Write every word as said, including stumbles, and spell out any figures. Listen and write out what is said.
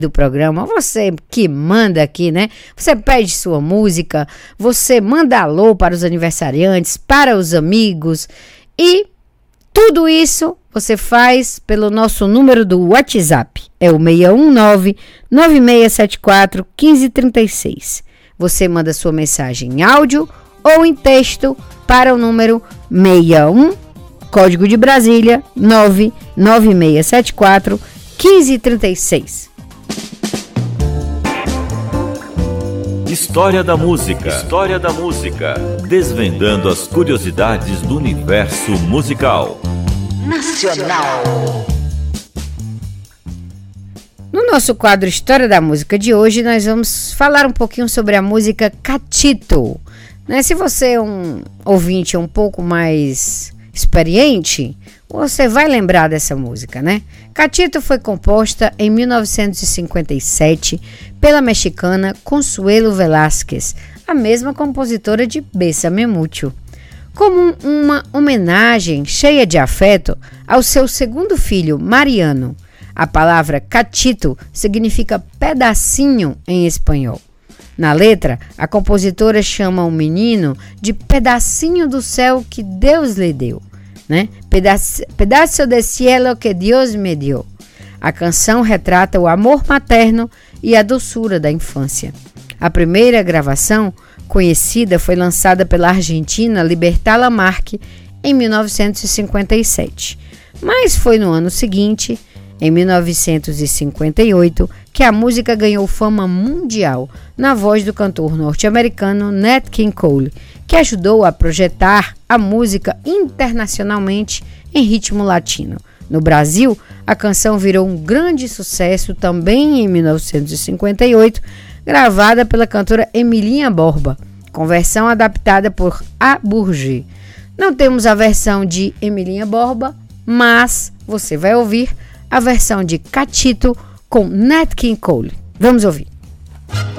do programa, você que manda aqui, né? Você pede sua música, você manda alô para os aniversariantes, para os amigos e tudo isso você faz pelo nosso número do WhatsApp. É o seis um nove, nove seis sete quatro, um cinco três seis. Você manda sua mensagem em áudio ou em texto para o número seis um, código de Brasília, nove nove seis sete quatro, um cinco três seis. História da música. História da música. Desvendando as curiosidades do universo musical. Nacional. No nosso quadro História da Música de hoje, nós vamos falar um pouquinho sobre a música Catito. Né? Se você é um ouvinte um pouco mais experiente, você vai lembrar dessa música, né? Catito foi composta em mil novecentos e cinquenta e sete pela mexicana Consuelo Velázquez, a mesma compositora de Bésame Mucho, como uma homenagem cheia de afeto ao seu segundo filho, Mariano. A palavra catito significa pedacinho em espanhol. Na letra, a compositora chama o menino de pedacinho do céu que Deus lhe deu. Né? Pedaço, pedaço de cielo que Deus me deu. A canção retrata o amor materno e a doçura da infância. A primeira gravação conhecida foi lançada pela argentina Libertad Lamarque em mil novecentos e cinquenta e sete. Mas foi no ano seguinte, em mil novecentos e cinquenta e oito, que a música ganhou fama mundial na voz do cantor norte-americano Nat King Cole, que ajudou a projetar a música internacionalmente em ritmo latino. No Brasil, a canção virou um grande sucesso também em mil novecentos e cinquenta e oito, gravada pela cantora Emilinha Borba, com versão adaptada por A. Bourget. Não temos a versão de Emilinha Borba, mas você vai ouvir a versão de Catito com Nat King Cole. Vamos ouvir.